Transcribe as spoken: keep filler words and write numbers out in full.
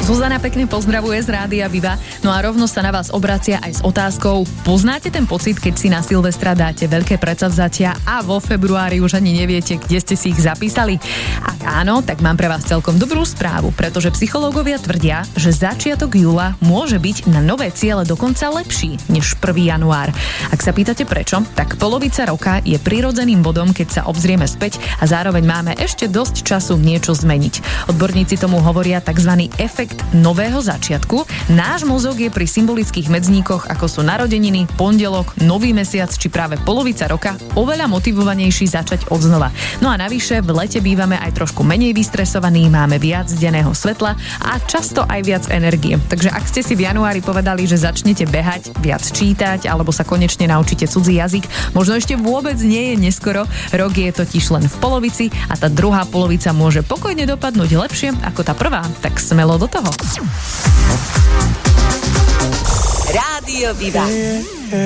Zuzana pekne pozdravuje z Rádia Viva. No a rovno sa na vás obracia aj s otázkou: poznáte ten pocit, keď si na Silvestra dáte veľké predsavzatia a vo februári už ani neviete, kde ste si ich zapísali? Ak áno, tak mám pre vás celkom dobrú správu, pretože psychológovia tvrdia, že začiatok júla môže byť na nové ciele dokonca lepší než prvý január. Ak sa pýtate prečo, tak polovica roka je prirodzeným bodom, keď sa obzrieme späť a zároveň máme ešte dosť času niečo zmeniť. Odborníci tomu hovoria tzv. Efekt nového začiatku. Náš mozog je pri symbolických medzníkoch, ako sú narodeniny, pondelok, nový mesiac či práve polovica roka, oveľa motivovanejší začať odznova. No a navyše v lete bývame aj trošku menej vystresovaní, máme viac denného svetla a často aj viac energie. Takže ak ste si v januári povedali, že začnete behať, viac čítať alebo sa konečne naučíte cudzí jazyk, možno ešte vôbec nie je neskoro. Rok je totiž len v polovici a tá druhá polovica môže pokojne dopadnúť lepšie ako tá prvá. Tak smelo do toho. Rádio Viva.